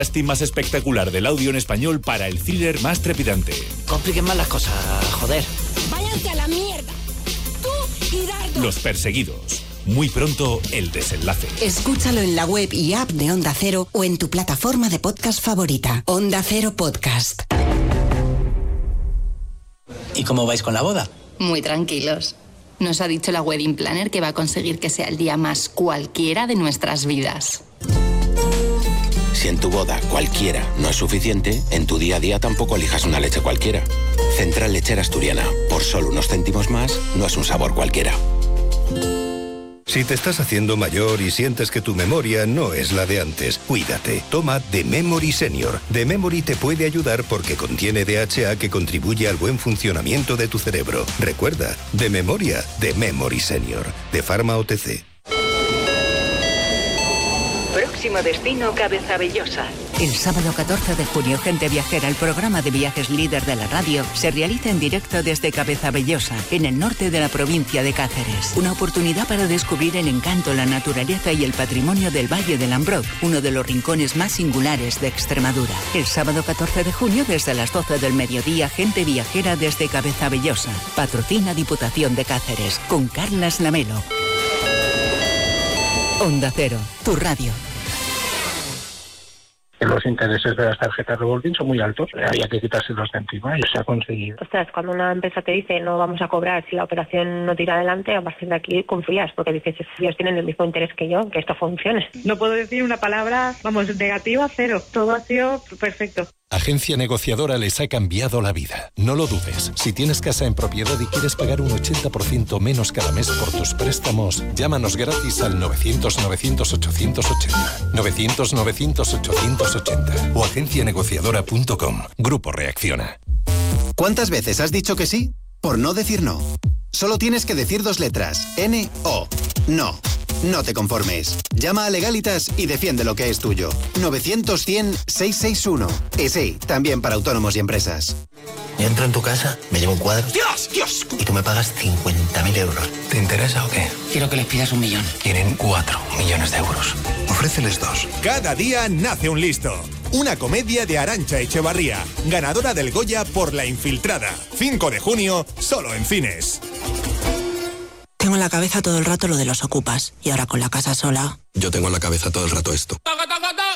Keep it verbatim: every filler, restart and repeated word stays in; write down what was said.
casting más espectacular del audio en español para el thriller más trepidante. Compliquen más las cosas, joder. ¡Váyanse a la mierda! ¡Tú y Dardo! Los perseguidos. Muy pronto, el desenlace. Escúchalo en la web y app de Onda Cero o en tu plataforma de podcast favorita. Onda Cero Podcast. ¿Y cómo vais con la boda? Muy tranquilos. Nos ha dicho la wedding planner que va a conseguir que sea el día más cualquiera de nuestras vidas. Si en tu boda cualquiera no es suficiente, en tu día a día tampoco elijas una leche cualquiera. Central Lechera Asturiana. Por solo unos céntimos más, no es un sabor cualquiera. Si te estás haciendo mayor y sientes que tu memoria no es la de antes, cuídate. Toma The Memory Senior. The Memory te puede ayudar porque contiene D H A que contribuye al buen funcionamiento de tu cerebro. Recuerda, de memoria, The Memory Senior. De Pharma O T C. Próximo destino, Cabezabellosa. El sábado catorce de junio, Gente Viajera, el programa de viajes líder de la radio, se realiza en directo desde Cabezabellosa, en el norte de la provincia de Cáceres. Una oportunidad para descubrir el encanto, la naturaleza y el patrimonio del Valle del Ambroz, uno de los rincones más singulares de Extremadura. El sábado catorce de junio, desde las doce del mediodía, Gente Viajera desde Cabezabellosa. Patrocina Diputación de Cáceres, con Carlas Lamelo. Onda Cero, tu radio. Los intereses de las tarjetas revolving son muy altos, había que quitárselos de encima y se ha conseguido. Ostras, cuando una empresa te dice no vamos a cobrar si la operación no tira adelante, a partir de aquí confías, porque dices, ellos tienen el mismo interés que yo, que esto funcione. No puedo decir una palabra, vamos, negativa, cero. Todo ha sido perfecto. Agencia Negociadora les ha cambiado la vida. No lo dudes. Si tienes casa en propiedad y quieres pagar un ochenta por ciento menos cada mes por tus préstamos, llámanos gratis al novecientos novecientos ochocientos ochenta. novecientos novecientos ochocientos ochenta o agencia negociadora punto com. Grupo Reacciona. ¿Cuántas veces has dicho que sí? Por no decir no. Solo tienes que decir dos letras. N O. No. No te conformes. Llama a Legalitas y defiende lo que es tuyo. novecientos cien seiscientos sesenta y uno. Y sí, también para autónomos y empresas. Yo entro en tu casa, me llevo un cuadro. ¡Dios! ¡Dios! Y tú me pagas cincuenta mil euros. ¿Te interesa o qué? Quiero que les pidas un millón. Quieren cuatro millones de euros. Ofréceles dos. Cada día nace un listo. Una comedia de Arantxa Echevarría, ganadora del Goya por La Infiltrada. cinco de junio, solo en cines. Tengo en la cabeza todo el rato lo de los ocupas. Y ahora con la casa sola... Yo tengo en la cabeza todo el rato esto.